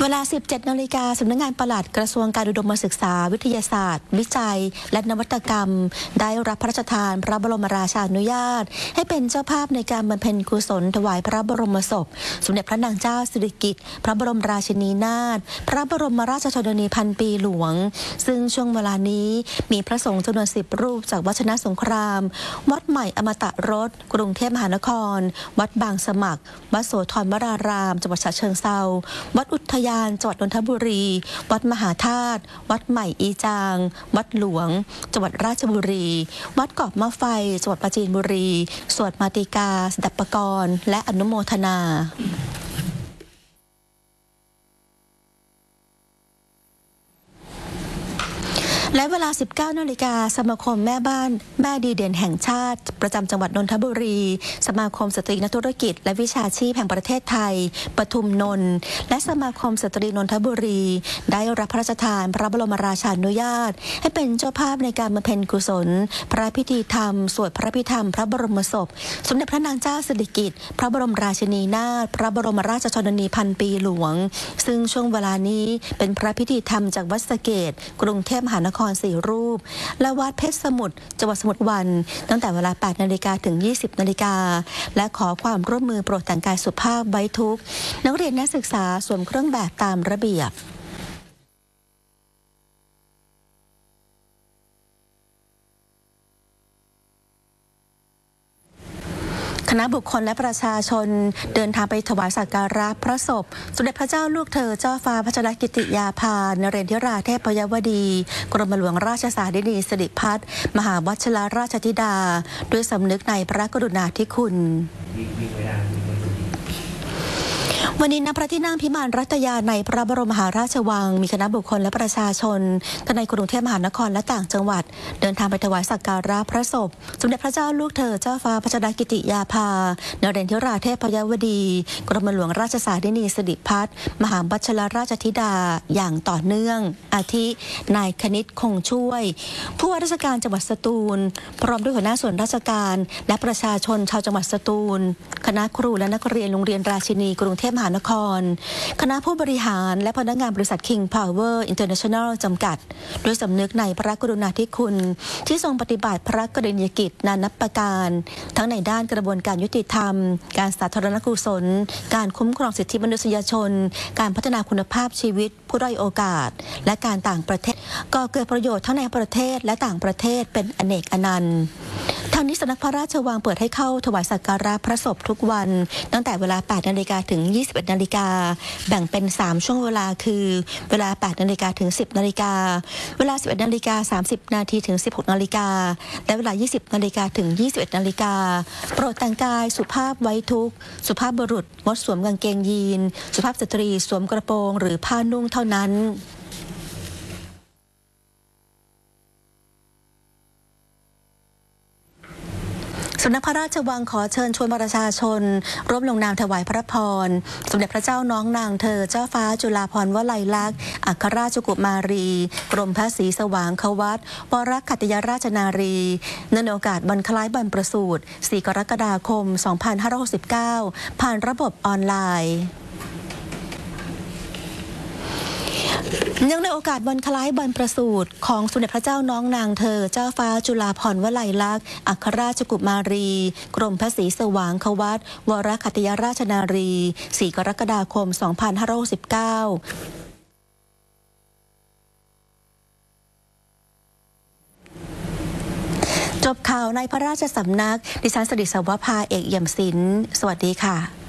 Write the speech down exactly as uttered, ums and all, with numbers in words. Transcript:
ลา สิบเจ็ดนาฬิกา สำนักงานปลัดกระทรวงการอุดมศึกษาวิทยาศาสตร์วิจัยและนวัตกรรมได้รับพระราชทานพระบรมราชานุญาตให้เป็นเจ้าภาพในการบำเพ็ญกุศลถวายพระบรมศพสมเด็จพระนางเจ้าสิริกิติ์พระบรมราชินีนาถพระบรมราชชนนีพันปีหลวงซึ่งช่วงเวลานี้มีพระสงฆ์จำนวนสิบรูปจากวัดชนะสงครามวัดใหม่อมตะรสกรุงเทพมหานครวัดบางสมัครวัดโสธรวรารามจังหวัดฉะเชิงเทราวัดอุทยานจังหวัดนนทบุรีวัดมหาธาตุวัดใหม่อีจางวัดหลวงจังหวัดราชบุรีวัดเกาะมะไฟจังหวัดปราจีนบุรีสวดมาติกาสดับปกรณ์และอนุโมทนาและเวลา สิบเก้านาฬิกา สมาคมแม่บ้านแม่ดีเด่นแห่งชาติประจำจังหวัดนนทบุรีสมาคมสตรีนักธุรกิจและวิชาชีพแห่งประเทศไทยปทุมนนท์และสมาคมสตรีนนทบุรีได้รับพระราชทานพระบรมราชานุญาตให้เป็นเจ้าภาพในการบำเพ็ญกุศลพระพิธีธรรมสวดพระพิธรรมพระบรมศพสมเด็จพระนางเจ้าสิริกิติ์พระบรมราชินีนาถพระบรมราชชนนีพันปีหลวงซึ่งช่วงเวลานี้เป็นพระพิธีธรรมจากวัดสะเกษกรุงเทพมหานครสี่รูปและวัดเพชรสมุทรจังหวัดสมุทรวันตั้งแต่เวลา แปดนาฬิกา ถึง ยี่สิบนาฬิกาและขอความร่วมมือโปรดแต่งกายสุภาพไว้ทุกนักเรียนนักศึกษาสวมเครื่องแบบตามระเบียบคณะบุคคลและประชาชนเดินทางไปถวายสักการะพระศพสมเด็จพระเจ้าลูกเธอเจ้าฟ้าพัชรกิติยาภานเรนทิราเทพยวดีกรมหลวงราชสารินีสิริพัฒน์มหาวชิรราชธิดาด้วยสำนึกในพระกรุณาธิคุณวันนี้ณพระที่นั่งพิมานรัตยาในพระบรมมหาราชวังมีคณะบุคคลและประชาชนทั้งในกรุงเทพมหานครและต่างจังหวัดเดินทางไปถวายสักการะพระศพสมเด็จพระเจ้าลูกเธอเจ้าฟ้าพัชรกิติยาภานเรนทิราเทพยวดีกรมหลวงราชสารินีสิริพัฒน์มหาวชิรราชธิดาอย่างต่อเนื่องอาทินายคณิตคงช่วยผู้ว่าราชการจังหวัดสตูลพร้อมด้วยหัวหน้าส่วนราชการและประชาชนชาวจังหวัดสตูลคณะครูและนักเรียนโรงเรียนราชินีกรุงเทพมหานครคณะผู้บริหารและพนักงานบริษัท King Power International จำกัดด้วยสำนึกในพระกรุณาธิคุณที่ทรงปฏิบัติพระกรณียกิจนานับประการทั้งในด้านกระบวนการยุติธรรมการสาธารณกุศลการคุ้มครองสิทธิมนุษยชนการพัฒนาคุณภาพชีวิตผู้ด้อยโอกาสและการต่างประเทศก่อเกิดประโยชน์ทั้งในประเทศและต่างประเทศเป็นอเนกอนันต์ทางนี้สำนักพระราชวังเปิดให้เข้าถวายสักการะพระศพทุกวันตั้งแต่เวลา แปดนาฬิกา ถึง ยี่สิบเอ็ดนาฬิกาแบ่งเป็นสามช่วงเวลาคือเวลา แปดนาฬิกา ถึง สิบนาฬิกาเวลา สิบเอ็ดนาฬิกาสามสิบนาทีถึง สิบหกนาฬิกาและเวลา ยี่สิบนาฬิกา ถึง ยี่สิบเอ็ดนาฬิกาโปรดแต่งกายสุภาพไว้ทุกข์สุภาพบุรุษงดสวมกางเกงยีนสุภาพสตรีสวมกระโปรงหรือผ้านุ่งเท่านั้นสำนักพระราชวังขอเชิญชวนประชาชนร่วมลงนามถวายพระพรสมเด็จพระเจ้าน้องนางเธอเจ้าฟ้าจุฬาภรณ์วลัยลักษณ์อัครราชกุมารีกรมพระศรีสว่างควัตรวรขัตติยราชนารีเนื่องในโอกาสวันคล้ายบรรพประสูติสี่กรกฎาคมสองพันห้าร้อยหกสิบเก้าผ่านระบบออนไลน์เนื่องในโอกาสวันคล้ายบรรพประสูติของสมเด็จพระเจ้าน้องนางเธอเจ้าฟ้าจุฬาภรณ์วลัยลักษณ์อัครราชกุมารีกรมพระศรีสว่างควัตรวรขัตติยราชนารีสี่กรกฎาคมสองพันห้าร้อยหกสิบเก้าจบข่าวในพระราชสำนักดิฉันสริศวภาเอกเอี่ยมศิลป์สวัสดีค่ะ